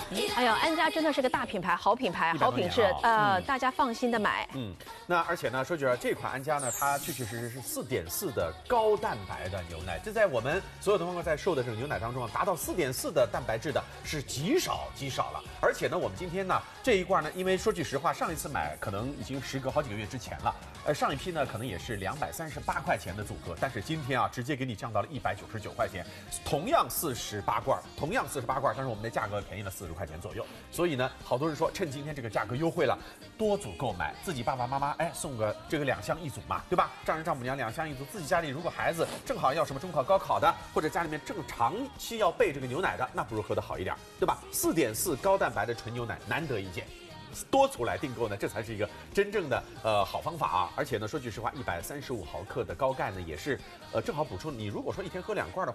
哎呦，安佳真的是个大品牌，好品牌，好品质，大家放心的买。 那而且呢，说句实话，这款安佳呢，它确确实实是4.4的高蛋白的牛奶，这在我们所有的朋友在售的这个牛奶当中啊，达到4.4的蛋白质的是极少了。而且呢，我们今天呢这一罐呢，因为说句实话，上一次买可能已经时隔好几个月之前了，上一批呢可能也是238块钱的组合，但是今天啊直接给你降到了199块钱，同样48罐，但是我们的价格便宜了40块钱左右。所以呢，好多人说趁今天这个价格优惠了，多组购买，自己爸爸妈妈送个这个2箱1组嘛，对吧？丈人丈母娘2箱1组，自己家里如果孩子正好要什么中考、高考的，或者家里面正长期要备这个牛奶的，那不如喝得好一点，对吧？4.4高蛋白的纯牛奶难得一见。多组来订购呢，这才是一个真正的好方法啊！而且呢，说句实话，135毫克的高钙呢，也是正好补充你如果说一天喝2罐的话。